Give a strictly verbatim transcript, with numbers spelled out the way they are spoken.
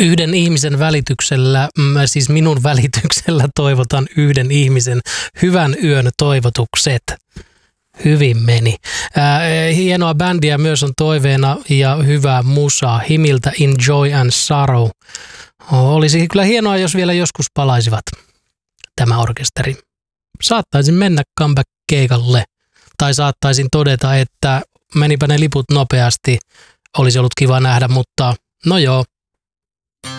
Yhden ihmisen välityksellä, siis minun välityksellä toivotan yhden ihmisen hyvän yön toivotukset. Hyvin meni. Ää, hienoa bändiä myös on toiveena ja hyvää musaa. Himiltä Enjoy and Sorrow. Olisi kyllä hienoa, jos vielä joskus palaisivat tämä orkesteri. Saattaisin mennä comeback-keikalle tai saattaisin todeta, että menipä ne liput nopeasti. Olisi ollut kiva nähdä, mutta no joo,